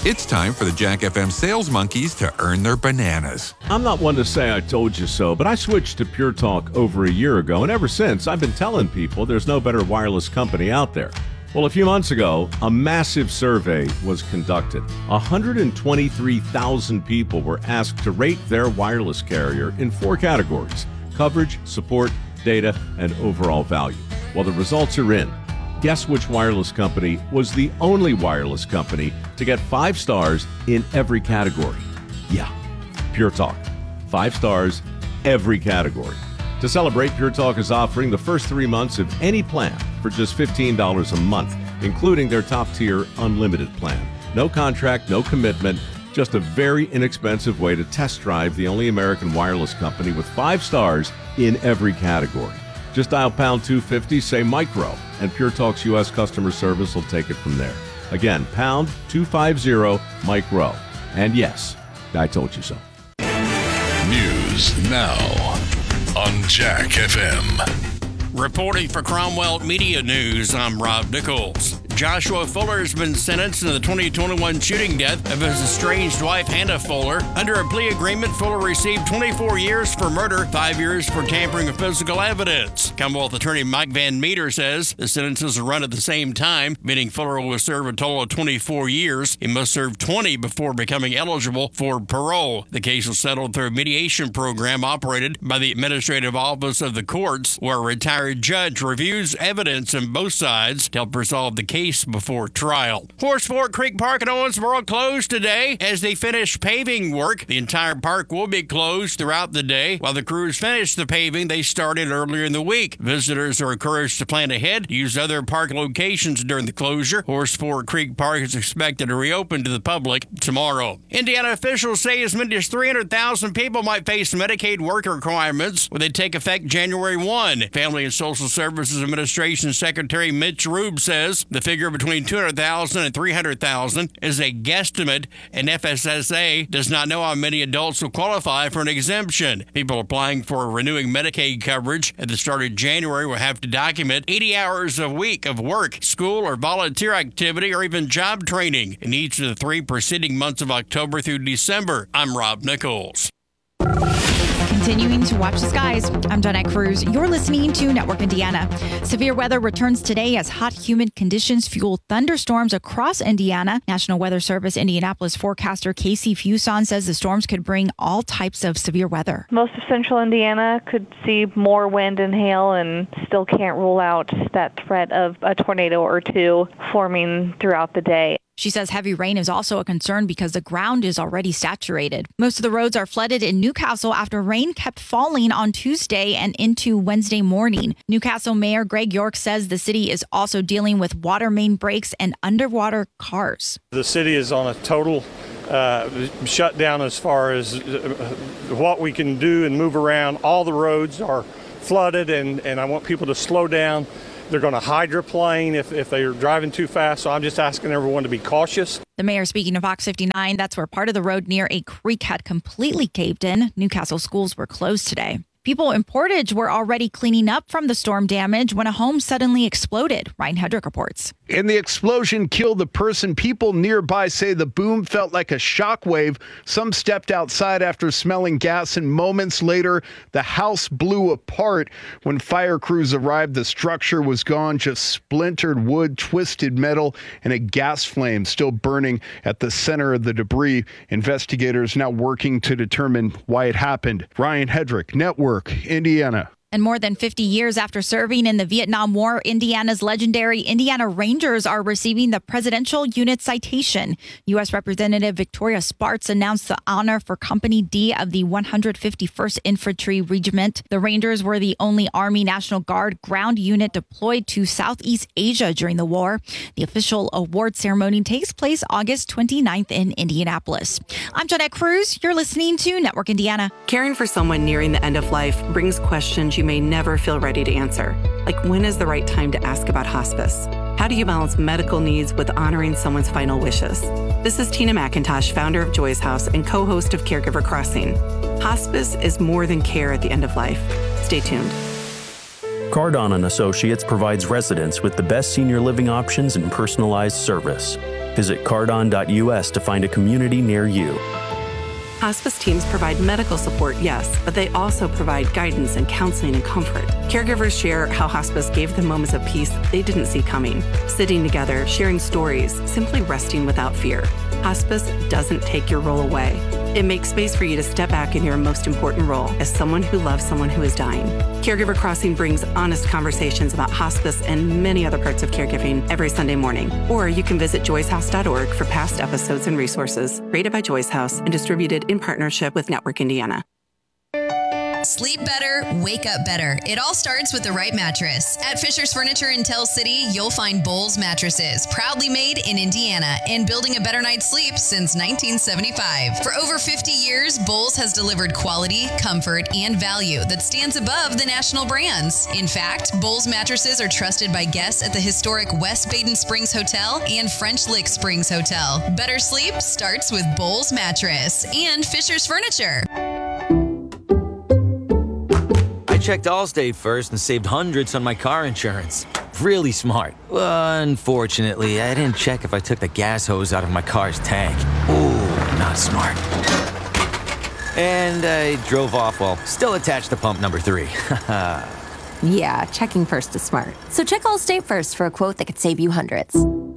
It's time for the Jack FM sales monkeys to earn their bananas. I'm not one to say I told you so, but I switched to Pure Talk over a year ago, and ever since, I've been telling people there's no better wireless company out there. Well, a few months ago, a massive survey was conducted. 123,000 people were asked to rate their wireless carrier in 4 categories: coverage, support, data, and overall value. Well, the results are in. Guess which wireless company was the only wireless company to get 5 stars in every category? Yeah, Pure Talk. 5 stars, every category. To celebrate, Pure Talk is offering the first 3 months of any plan for just $15 a month, including their top-tier unlimited plan. No contract, no commitment, just a very inexpensive way to test drive the only American wireless company with 5 stars in every category. Just dial pound 250, say micro, and Pure Talk's U.S. customer service will take it from there. Again, pound 250 micro. And yes, I told you so. News now on Jack FM. Reporting for Cromwell Media News, I'm Rob Nichols. Joshua Fuller has been sentenced in the 2021 shooting death of his estranged wife, Hannah Fuller. Under a plea agreement, Fuller received 24 years for murder, 5 years for tampering with physical evidence. Commonwealth Attorney Mike Van Meter says the sentences are run at the same time, meaning Fuller will serve a total of 24 years. He must serve 20 before becoming eligible for parole. The case was settled through a mediation program operated by the Administrative Office of the Courts, where a retired judge reviews evidence on both sides to help resolve the case before trial. Horse Fork Creek Park in Owensboro closed today as they finish paving work. The entire park will be closed throughout the day while the crews finish the paving they started earlier in the week. Visitors are encouraged to plan ahead, use other park locations during the closure. Horse Fork Creek Park is expected to reopen to the public tomorrow. Indiana officials say as many as 300,000 people might face Medicaid work requirements when they take effect January 1. Family and Social Services Administration Secretary Mitch Rube says the figure between 200,000 and 300,000 is a guesstimate, and FSSA does not know how many adults will qualify for an exemption. People applying for renewing Medicaid coverage at the start of January will have to document 80 hours a week of work, school, or volunteer activity, or even job training in each of the 3 preceding months of October through December. I'm Rob Nichols. Continuing to watch the skies, I'm Donette Cruz. You're listening to Network Indiana. Severe weather returns today as hot, humid conditions fuel thunderstorms across Indiana. National Weather Service Indianapolis forecaster Casey Fuson says the storms could bring all types of severe weather. Most of central Indiana could see more wind and hail and still can't rule out that threat of a tornado or two forming throughout the day. She says heavy rain is also a concern because the ground is already saturated. Most of the roads are flooded in Newcastle after rain kept falling on Tuesday and into Wednesday morning. Newcastle Mayor Greg York says the city is also dealing with water main breaks and underwater cars. The city is on a total shutdown as far as what we can do and move around. All the roads are flooded, and I want people to slow down. They're going to hydroplane if they're driving too fast, so I'm just asking everyone to be cautious. The mayor speaking to Fox 59, that's where part of the road near a creek had completely caved in. Newcastle schools were closed today. People in Portage were already cleaning up from the storm damage when a home suddenly exploded. Ryan Hedrick reports. And the explosion killed the person. People nearby say the boom felt like a shockwave. Some stepped outside after smelling gas, and moments later, the house blew apart. When fire crews arrived, the structure was gone, just splintered wood, twisted metal, and a gas flame still burning at the center of the debris. Investigators now working to determine why it happened. Ryan Hedrick, Network Indiana. And more than 50 years after serving in the Vietnam War, Indiana's legendary Indiana Rangers are receiving the Presidential Unit Citation. U.S. Representative Victoria Spartz announced the honor for Company D of the 151st Infantry Regiment. The Rangers were the only Army National Guard ground unit deployed to Southeast Asia during the war. The official award ceremony takes place August 29th in Indianapolis. I'm Jonette Cruz. You're listening to Network Indiana. Caring for someone nearing the end of life brings questions you may never feel ready to answer. Like, when is the right time to ask about hospice? How do you balance medical needs with honoring someone's final wishes? This is Tina McIntosh, founder of Joy's House and co-host of Caregiver Crossing. Hospice is more than care at the end of life. Stay tuned. Cardon & Associates provides residents with the best senior living options and personalized service. Visit cardon.us to find a community near you. Hospice teams provide medical support, yes, but they also provide guidance and counseling and comfort. Caregivers share how hospice gave them moments of peace they didn't see coming. Sitting together, sharing stories, simply resting without fear. Hospice doesn't take your role away. It makes space for you to step back in your most important role as someone who loves someone who is dying. Caregiver Crossing brings honest conversations about hospice and many other parts of caregiving every Sunday morning. Or you can visit joycehouse.org for past episodes and resources. Rated by Joyce House and distributed in partnership with Network Indiana. Sleep better, wake up better. It all starts with the right mattress. At Fisher's Furniture in Tell City, you'll find Bowles mattresses, proudly made in Indiana and building a better night's sleep since 1975. For over 50 years, Bowles has delivered quality, comfort, and value that stands above the national brands. In fact, Bowles mattresses are trusted by guests at the historic West Baden Springs Hotel and French Lick Springs Hotel. Better sleep starts with Bowles mattress and Fisher's Furniture. I checked Allstate first and saved hundreds on my car insurance. Really smart. Unfortunately, I didn't check if I took the gas hose out of my car's tank. Ooh, not smart. And I drove off while still attached to pump number 3. Yeah, checking first is smart. So check Allstate first for a quote that could save you hundreds.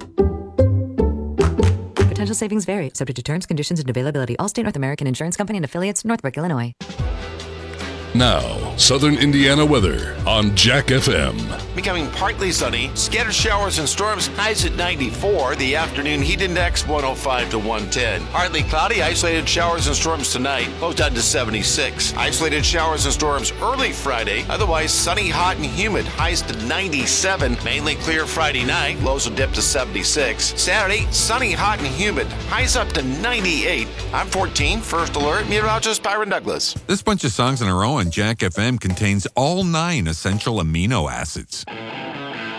Potential savings vary, subject to terms, conditions, and availability. Allstate North American Insurance Company and affiliates, Northbrook, Illinois. Now, Southern Indiana weather on Jack FM. Becoming partly sunny, scattered showers and storms, highs at 94. The afternoon heat index 105 to 110. Partly cloudy, isolated showers and storms tonight, lows down to 76. Isolated showers and storms early Friday, otherwise sunny, hot, and humid, highs to 97. Mainly clear Friday night, lows will dip to 76. Saturday, sunny, hot, and humid, highs up to 98. I'm 14, First Alert, meteorologist Byron Douglas. This bunch of songs in a row on Jack FM contains all 9 essential amino acids.